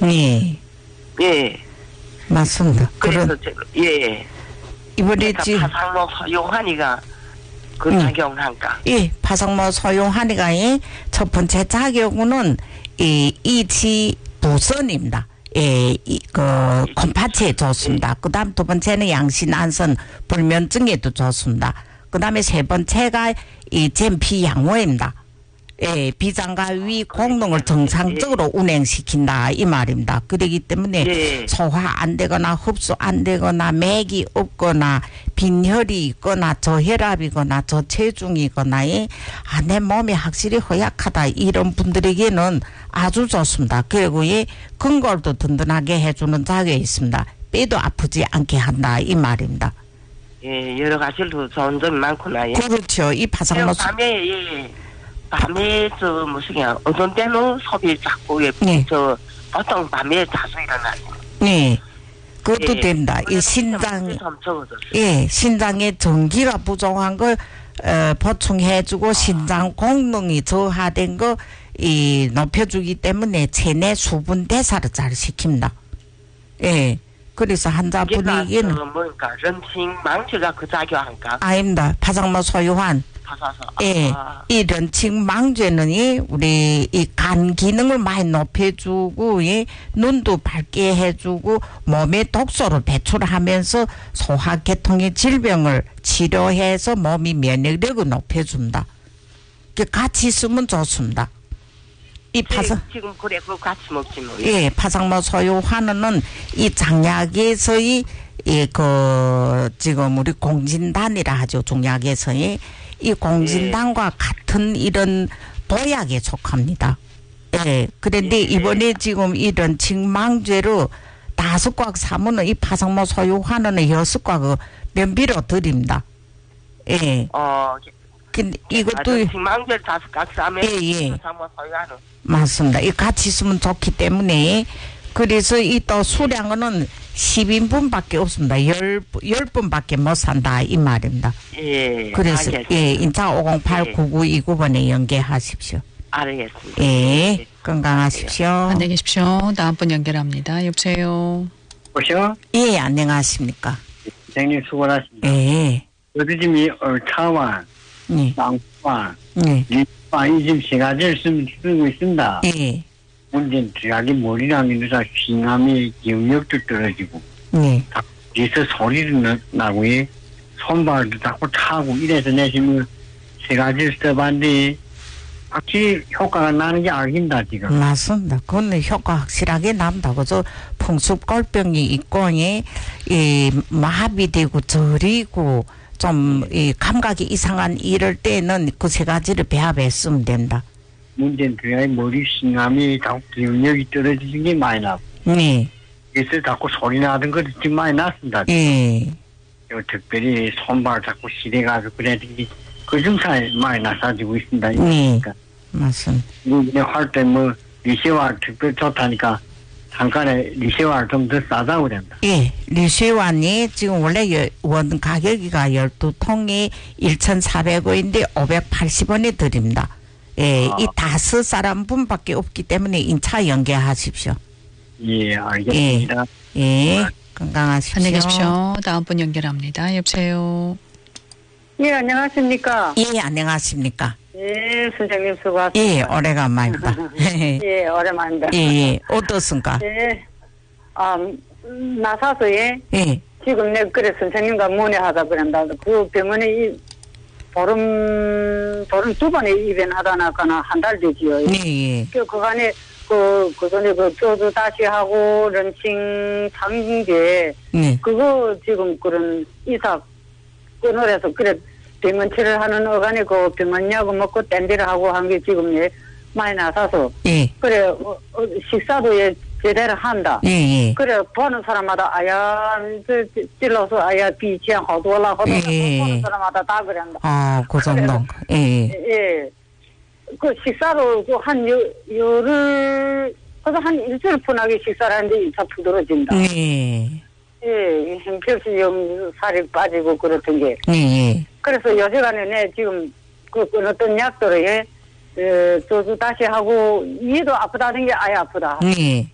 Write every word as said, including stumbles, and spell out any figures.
예. 예. 맞습니다. 그래서 그런, 제가, 예. 이번에 그러니까 지 파상모 소용하니까 그 음. 작용한가. 예, 파상모 소용하니까의 첫 번째 작용은 이 이치 부선입니다. 예, 이, 그, 콩팥에 좋습니다. 그 다음 두 번째는 양신 안선 불면증에도 좋습니다. 그 다음에 세 번째가 이 젠피 양호입니다. 예, 비장과 위功能을 정상적으로 운행시킨다 이 말입니다. 그렇기 때문에 예. 소화 안 되거나 흡수 안 되거나 맥이 없거나 빈혈이 있거나 저혈압이거나 저체중이거나 이 내 몸이 확실히 허약하다 이런 분들에게는 아주 좋습니다. 그리고 이 근골도 든든하게 해주는 작용이 있습니다. 뼈도 아프지 않게 한다 이 말입니다. 예, 여러 가지로 좋은 점이 많구나. 예. 그렇죠. 이 파상모 밤에 예. 밤에 저 무슨이야 어떤 때는 소비 자꾸 예, 네. 저 보통 밤에 자주 일어나요. 네, 그것도 예. 됩니다. 이 신장, 예, 신장에 전기가 부족한 걸 어, 보충해주고 아. 신장功能이 저하된 거 이 높여주기 때문에 체내 수분 대사를 잘 시킵니다. 예, 그래서 환자분에게는 뭐니까 런칭망제가 그 작용한가? 아닙니다. 파상모 소유환. 예, 아. 이 런칭망제는 이 우리 이 간 기능을 많이 높여주고 이 눈도 밝게 해주고 몸의 독소를 배출하면서 소화계통의 질병을 치료해서 몸이 면역력을 높여준다. 같이 쓰면 좋습니다. 이 파상 지금 그래 그 같이 먹지 뭐. 예, 파상모 소유환은 이 장약에서의 이 그 지금 우리 공진단이라 하죠. 중약에서의 이 공진단과 예. 같은 이런 보약에 속합니다. 예. 그런데 예. 이번에 지금 이런 칭망제로 다섯 꽉 사면은 이 파상모 소유환은 여섯 꽉 면비로 드립니다. 예. 어. 근데 이것도 칭망제 다섯 꽉 사면 예, 예. 파상모 소유환은 맞습니다. 이 같이 쓰면 좋기 때문에 그래서 이 또 수량은 십 인분밖에 없습니다. 열, 열 분밖에 못 산다 이 말입니다. 예. 그래서 알겠습니다. 예, 인차 오공팔 구구이구 번에 연계하십시오. 알겠습니다. 예, 예. 건강하십시오. 안녕히 계십시오. 다음 분 연결합니다. 여보세요. 보시오. 예, 안녕하십니까. 선생님 수고하십니다. 예. 요즘이 얼차와 예. 쌍화, 예. 리파 이 지금 세 가지를 쓰- 쓰고 있습니다. 예. 문제는 자기 머리랑 인해서 싱함이 기억력도 떨어지고 예. 뒤에서 소리도 나- 나고 예. 손발도 자꾸 차고 이래서 내시면 세 가지를 써봤는데 확실히 효과가 나는 게 알긴다 지금. 맞습니다. 그건 효과 확실하게 납니다. 그래서 풍습골병이 있고, 이, 이 마비되고 저리고 좀 이 감각이 이상한 이럴 때는 그 세 가지를 배합해 쓰면 된다. 문제는 그의 머리 싱함이 자꾸 기억력이 떨어지는 게 많이 나고 네. 그래서 자꾸 소리 나던 것도 지금 많이 났습니다. 예. 요 특별히 손발 자꾸 시대가지고 그래 그 증상이 많이 나타지고 있습니다. 네. 그러니까 맞습니다. 이번에 할때 뭐 리시와 특별 좋다니까 잠깐에 리시와 좀 더 싸다고 그런다. 예. 리쉐완이 지금 원래 여- 원 가격이가 열두 통이 천사백 원인데 오백팔십 원에 드립니다. 예. 아. 이 다섯 사람 분밖에 없기 때문에 인차 연계하십시오. 예, 알겠습니다. 예. 건강하십시오. 안녕히 계십시오. 다음 분 연결합니다. 여보세요. 예, 안녕하십니까. 예, 안녕하십니까. 예, 선생님 수고하셨습니다. 예, 오래간만입니다. 예, 오랜만입니다. 예, 예. 어떻습니까? 예, 아, 음, 나사서 예, 예. 지금 내 그래 선생님과 문의하다 그런다. 그 병원에 이 보름, 보름 두 번에 입원하다 나가나 한 달 되지요. 예, 예. 그, 그간에 그, 그 전에 그 쪼도 다시 하고 런칭 상계, 예. 그거 지금 그런 이사 끊으래서 그래 병원치를 하는 어간에 그 병원약을 먹고 딴데를 하고 한 게 지금 예 많이 나서서 예. 그래 어, 어, 식사도 예 제대로 한다. 예, 예. 그래 보는 사람마다 아야 저 찔러서 아야 비치한好多了 하도 예. 보는 사람마다 다 그런다. 아, 그 정도. 예, 예. 예. 그 식사로 그 한 열흘 그래서 한 일주일 분하게 식사를 하는데 이차 부드러진다. 예. 예, 형편없이 좀 살이 빠지고 그렇던 게. 예, 예. 그래서 요새간에 내 지금 그 끊었던 약들을 예, 에, 저도 다시 하고 이도 아프다는 게 아예 아프다. 예.